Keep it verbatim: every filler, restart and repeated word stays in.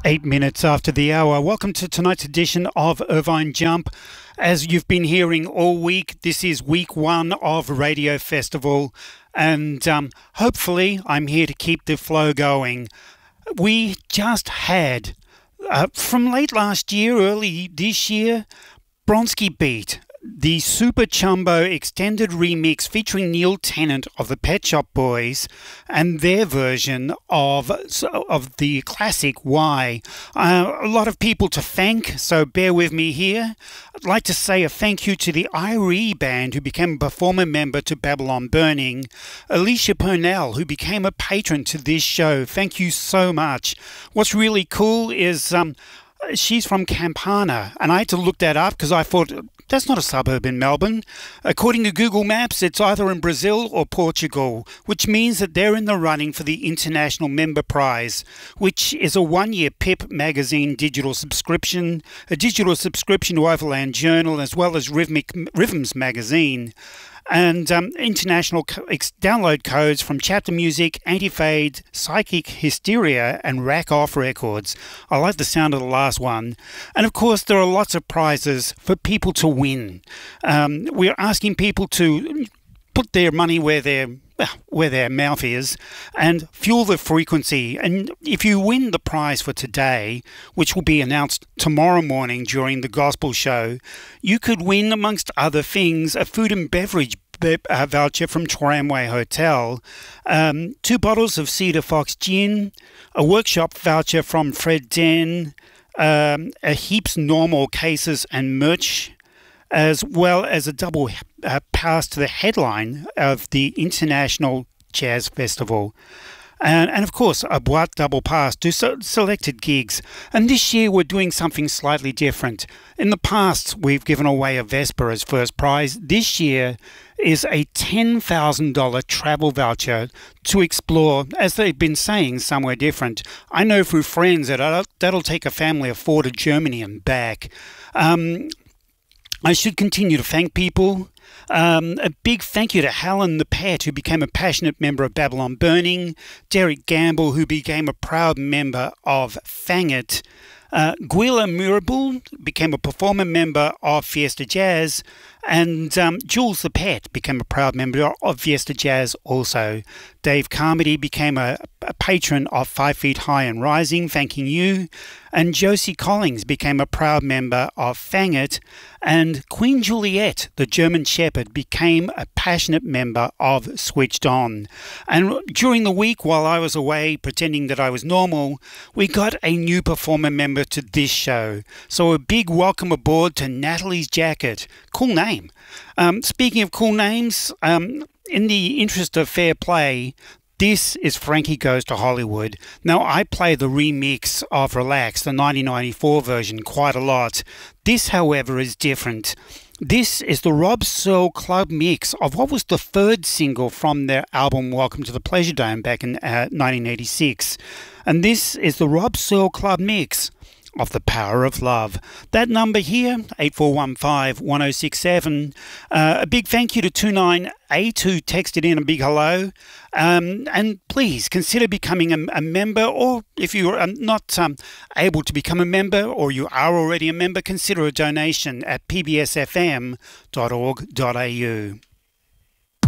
Eight minutes after the hour. Welcome to tonight's edition of Irvine Jump. As you've been hearing all week, this is week one of Radio Festival, and um, hopefully I'm here to keep the flow going. We just had, uh, from late last year, early this year, Bronski Beat, the Super Chumbo extended remix featuring Neil Tennant of the Pet Shop Boys and their version of of the classic Why. Uh, a lot of people to thank, so bear with me here. I'd like to say a thank you to the Irie Band, who became a performer member to Babylon Burning. Alicia Purnell, who became a patron to this show. Thank you so much. What's really cool is um, she's from Campana, and I had to look that up because I thought that's not a suburb in Melbourne. According to Google Maps, it's either in Brazil or Portugal, which means that they're in the running for the International Member Prize, which is a one-year Pip magazine digital subscription, a digital subscription to Overland Journal, as well as Rhythmic, Rhythms magazine, and um, international co download codes from Chapter Music, Anti-Fade, Psychic Hysteria, and Rack Off Records. I like the sound of the last one. And of course, there are lots of prizes for people to win. Um, we're asking people to put their money where their well, where their mouth is, and fuel the frequency. And if you win the prize for today, which will be announced tomorrow morning during the gospel show, you could win, amongst other things, a food and beverage uh, voucher from Tramway Hotel, um, two bottles of Cedar Fox gin, a workshop voucher from Fred Den, um, a heaps normal cases and merch, as well as a double uh, pass to the headline of the International Jazz Festival. And, and of course, a Boîte double pass to so selected gigs. And this year we're doing something slightly different. In the past, we've given away a Vespa as first prize. This year is a ten thousand dollar travel voucher to explore, as they've been saying, somewhere different. I know through friends that that'll, that'll take a family of four to Germany and back. Um, I should continue to thank people. Um, a big thank you to Helen the Pet, who became a passionate member of Babylon Burning, Derek Gamble, who became a proud member of Fang It, uh, Gwila Mirabal became a performer member of Fiesta Jazz, and um, Jules the Pet became a proud member of Fiesta Jazz also. Dave Carmody became a, a patron of Five Feet High and Rising, thanking you. And Josie Collins became a proud member of Fang It. And Queen Juliet, the German Shepherd, became a passionate member of Switched On. And during the week, while I was away pretending that I was normal, we got a new performer member to this show. So a big welcome aboard to Natalie's Jacket. Cool name. Um, speaking of cool names, um, in the interest of fair play, this is Frankie Goes to Hollywood. Now, I play the remix of Relax, the nineteen ninety-four version, quite a lot. This, however, is different. This is the Rob Searle Club mix of what was the third single from their album Welcome to the Pleasure Dome back in uh, nineteen eighty-six. And this is the Rob Searle Club mix of The Power of Love. That number here, eight four one five, one oh six seven. Uh, a big thank you to two nine eight who texted in a big hello. Um, and please consider becoming a, a member, or if you're um, not um, able to become a member, or you are already a member, consider a donation at p b s f m dot org dot a u.